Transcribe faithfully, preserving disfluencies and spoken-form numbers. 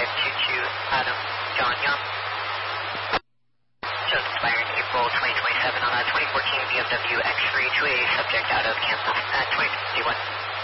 five two two Adam John Young. Shows expiring April twenty twenty-seven on a twenty fourteen B M W X three to a subject out of Kansas at twenty fifty-one.